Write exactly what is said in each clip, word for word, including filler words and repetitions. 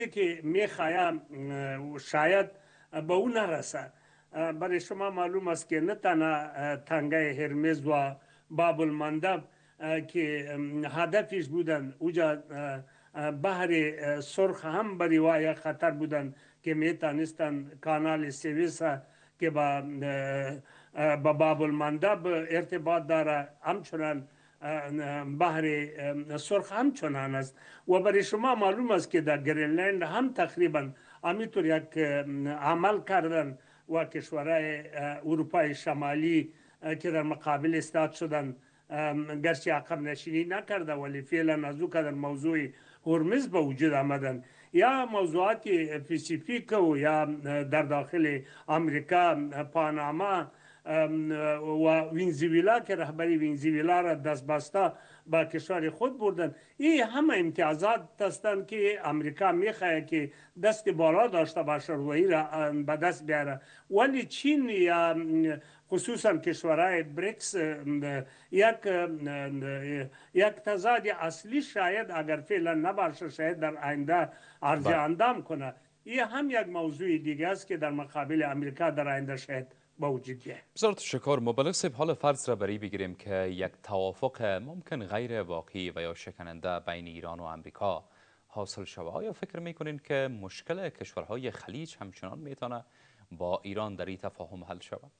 که میخوایم شاید به اون نرسه. برای شما معلوم است که نه تنها تنگه هرمز و باب المندب که هدفش بودن اوجا بحر سرخ هم بری وای خطر بودن که میتونستن کانال سویس که با با باب المندب ارتباط داره، همچنان بحر سرخ هم چنان است. و برای شما معلوم است که در گرینلند هم تقریبا همینطور یک عمل کردن و کشورهای اروپای شمالی که در مقابل استاد شدن گرچه عقب نشینی نکرده ولی فعلا از او قدر موضوع هرمز به وجود آمدن یا موضوعات پاسیفیک و یا در داخل امریکا پاناما و وینزویلا که رهبری وینزویلا را دست بسته با کشور خود بردن. این همه امتیازات هستند که امریکا میخواهد که دست بالا داشته باشه و این را به دست بیاره، ولی چین یا خصوصا کشورهای بریکس یک یک تضاد اصلی شاید اگر فعلا نباشه شاید در آینده عرض اندام کنه. این هم یک موضوع دیگه است که در مقابل امریکا در آینده شاید با وجود بیاید. بسیار تشکر. مبلغ صاحب، حال فرض را بری بگیریم که یک توافق ممکن غیر واقعی و یا شکننده بین ایران و امریکا حاصل شود، آیا فکر میکنین که مشکل کشورهای خلیج همچنان میتونه با ایران در این تفاهم حل شود؟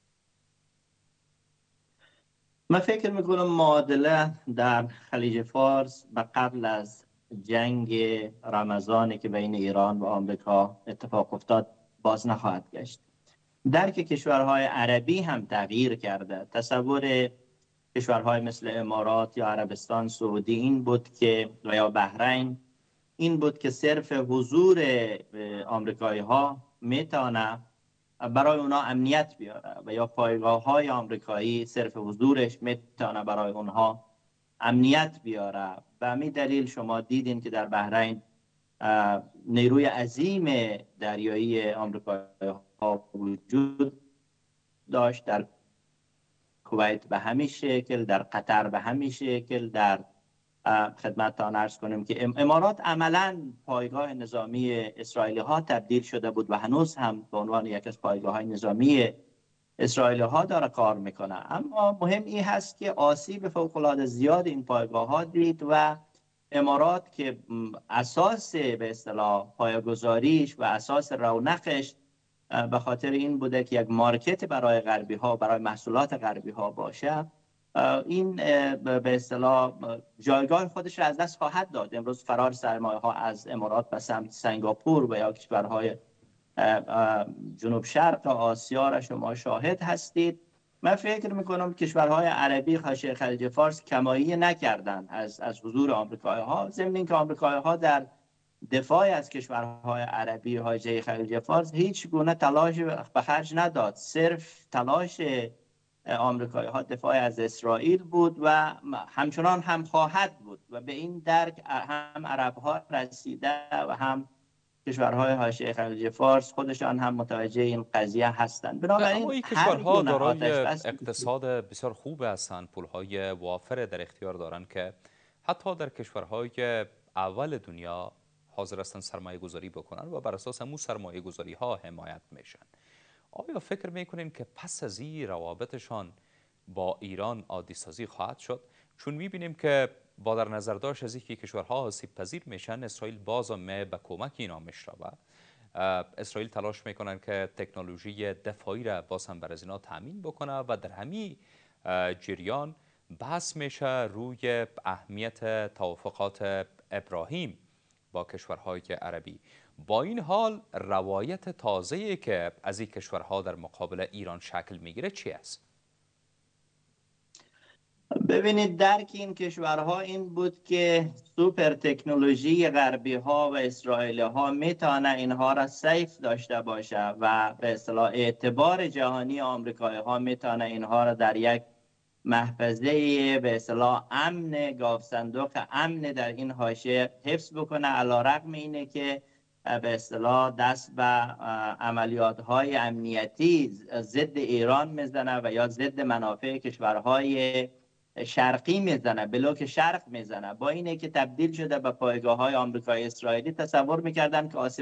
من فکر میکنم معادله در خلیج فارس به قبل از جنگ رمضانی که بین ایران و آمریکا اتفاق افتاد باز نخواهد گشت. درک کشورهای عربی هم تغییر کرده. تصور کشورهای مثل امارات یا عربستان سعودی این بود که و یا بحرین این بود که صرف حضور آمریکایی ها میتونه برای اونا امنیت بیاره و یا پایگاه های آمریکایی صرف حضورش میتونه برای اونها امنیت بیاره. به همین دلیل شما دیدین که در بحرین نیروی عظیم دریایی آمریکایی ها وجود داشت، در کویت به همین شکل، در قطر به همین شکل، در خدمتتان عرض کنیم که امارات عملاً پایگاه نظامی اسرائیلی ها تبدیل شده بود و هنوز هم به عنوان یک از پایگاه های نظامی اسرائیلی ها داره کار میکنه. اما مهم این هست که آسیب فوق العاده زیاد این پایگاه ها دید و امارات که اساس به اصطلاح پایه‌گذاریش و اساس رونقش به خاطر این بوده که یک مارکت برای غربی ها، برای محصولات غربی ها باشه، این به اصطلاح جایگاه خودش را از دست خواهد داد. امروز فرار سرمایه ها از امارات به سمت سنگاپور و یا کشورهای جنوب شرق آسیا را شما شاهد هستید. من فکر میکنم کشورهای عربی حاشیه خلیج فارس کمایی نکردند از از حضور آمریکایی ها، ضمن اینکه آمریکایی ها در دفاع از کشورهای عربی حاشیه خلیج فارس هیچ گونه تلاش به خرج نداد. صرف تلاش آمریکایی ها دفاع از اسرائیل بود و همچنان هم خواهد بود و به این درک هم عرب ها رسیده و هم کشورهای حاشیه خلیج فارس خودشان هم متوجه این قضیه هستند. بنابراین اما این کشورها دارای اقتصاد بسیار خوب هستند، پولهای وافر در اختیار دارند که حتی در کشورهای اول دنیا حاضر هستند سرمایه گذاری بکنن و بر اساس همون سرمایه گذاری ها حمایت میشن. آیا فکر میکنین که پس از این روابطشان با ایران عادی سازی خواهد شد؟ چون میبینیم که با در نظر داشت از اینکه کشورها آسیب پذیر میشن، اسرائیل بازم به کمک اینا میشنوه. اسرائیل تلاش میکنن که تکنولوژی دفاعی را باز هم بر از اینا تامین بکنه و در همین جریان بحث میشه روی اهمیت توافقات ابراهیم با کشورهای عربی. با این حال روایت تازه‌ای که از این کشورها در مقابل ایران شکل میگیره چی است؟ ببینید درک این کشورها این بود که سوپر تکنولوژی غربی ها و اسرائیلی ها میتونه اینها را سیف داشته باشه و به اصطلاح اعتبار جهانی آمریکایی ها میتونه اینها را در یک محفظه به اصطلاح امن، گاف صندوق امن در این حاشیه حفظ بکنه، علیرغم اینه که به اصطلاح دست به عملیات های امنیتی ضد ایران میزنه و یا ضد منافع کشورهای شرقی میزنه، بلوک شرق میزنه، با اینه که تبدیل شده به پایگاه های آمریکایی اسرائیلی تصور میکردن که آسیب